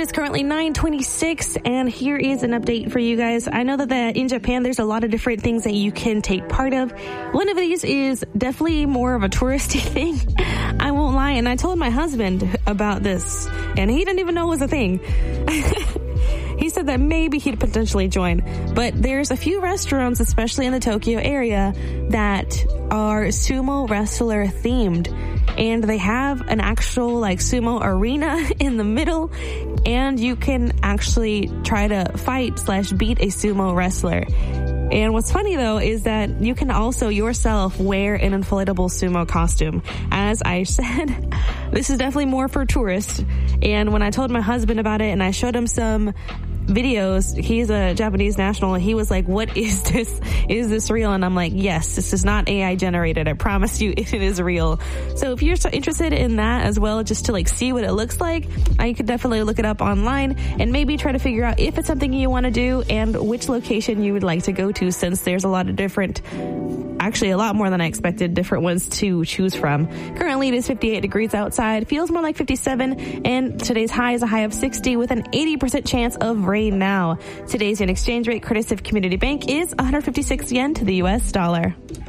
is currently 9:26, and here is an update for you guys. I know that in Japan, there's a lot of different things that you can take part of. One of these is definitely more of a touristy thing. I won't lie, and I told my husband about this, and he didn't even know it was a thing. He said that maybe he'd potentially join. But there's a few restaurants, especially in the Tokyo area, that are sumo wrestler themed. And they have an actual sumo arena in the middle. And you can actually try to fight/beat a sumo wrestler. And what's funny, though, is that you can also yourself wear an inflatable sumo costume. As I said, this is definitely more for tourists. And when I told my husband about it and I showed him some videos, he's a Japanese national, and he was like, what is this? Is this real? And I'm like, yes, this is not AI generated. I promise you it is real. So if you're interested in that as well, just to see what it looks like, you could definitely look it up online and maybe try to figure out if it's something you want to do and which location you would like to go to, since there's a lot of different, actually a lot more than I expected, different ones to choose from. Currently it is 58 degrees outside, feels more like 57, and today's high is a high of 60 with an 80% chance of rain now. Today's yen exchange rate, courtesy of Community Bank, is 156 yen to the US dollar.